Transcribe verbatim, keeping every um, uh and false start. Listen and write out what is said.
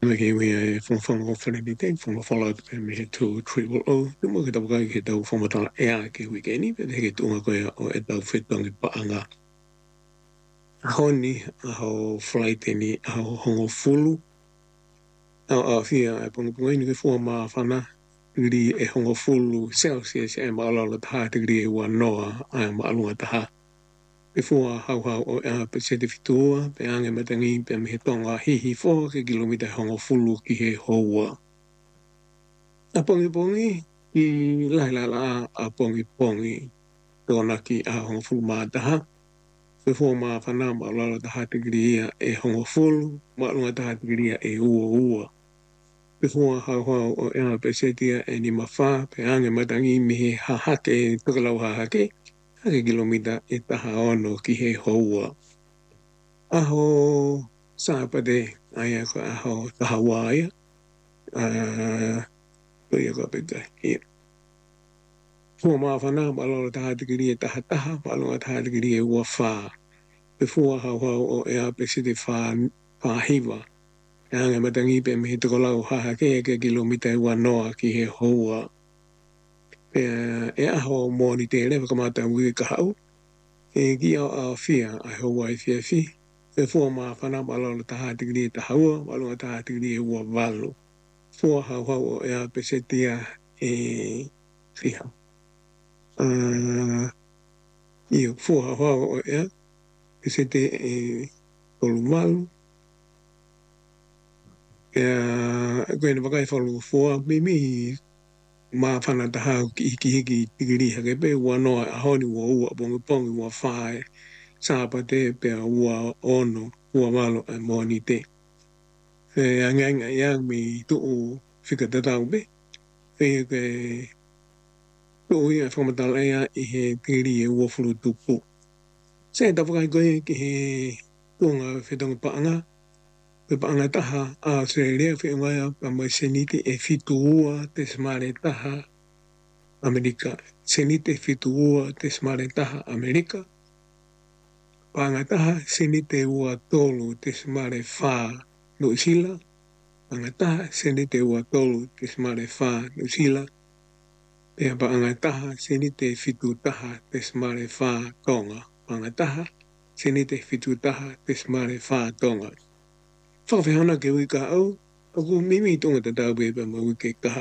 Maki we from from from the day from follow up me to triple o the mo kita buka kita from ta ya ke we ke ni pe ke tu nga ko ya o eta fit tong pa anga honi ho flight ni ho hongo fulu a a fia e pong pong ni ke fo ma fana ri e hongo fulu celsius e ma la ta ri e wa no a ma lu ta before how how o a pe se de fitua pe anga matangi pe me tonga hi hi fo ke kilomita hongo fulu ki he hoa a pongi pongi i la la la a pongi pongi tona ki a hongo fulu ma taha before ma fana ma la taha tigria e hongo fulu ma lu taha tigria e ua ua before how how o a pe se dia e ni mafa pe anga matangi me he ha ha ke tokalau ha ha ke Hake kilomita e taha ono ki he hoa. Aho sāpade aia ko aho taha waia. Koia ko peka. Fua maa whana malolo taha tikiri e taha taha, malolo taha tikiri e ua whā. Pe fua hau hau o e a pesite whā hiwa. E anga matangi pe me he tukolau haha ke ke kilomita e ua noa ki he hoa. E aho mōni te rewa kamata ui ka hau. E ki au a fia a hoa i fia fi. E fua maa whana malolo taha tikiri e taha ua, malolo taha tikiri e ua walo. Fua hau hau o e a pesetia e fiha. Io, fua hau hau o e a pesete e tolu malu. E a koe na wakai whalu fua, mimi ma whana taha ki hiki hiki tikiri hake pe ua noa a honi ua ua pongi pongi ua whae sāpa te pe a ua ono ua malo a mōni te. E anganga iang mi tuu whika tatau pe. E ke tuu ia whamatala ea i he tikiri e ua furu tupu. Se ta whakai koe ki he tunga whetanga paanga. Pe paanga taha a Australia whengaia pa mai senite e fitu ua te smare taha Amerika. Senite fitu ua te smare taha Amerika. Paanga taha senite ua tolu te smare whā New Zealand. Paanga taha senite ua tolu te smare whā New Zealand. Pea paanga taha senite fitu taha te smare whā Tonga. Paanga taha senite fitu taha te smare whā Tonga. Whakawhihana ke ui ka au, aku mimi tonga tatau pepa ma ui ke kaha.